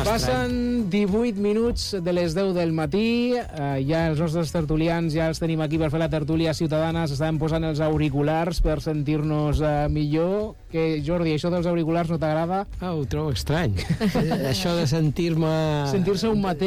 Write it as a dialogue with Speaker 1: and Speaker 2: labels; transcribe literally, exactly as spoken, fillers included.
Speaker 1: Passen divuit minuts de les deu del matí, eh, ja els nostres tertulians ja els tenim aquí per fer la tertúlia ciutadana, s'estaven posant els auriculars per sentir-nos eh, millor. Que, Jordi, això dels auriculars no t'agrada?
Speaker 2: Ah, ho trobo estrany. eh, això de sentir-me...
Speaker 1: Sentir-se un mateix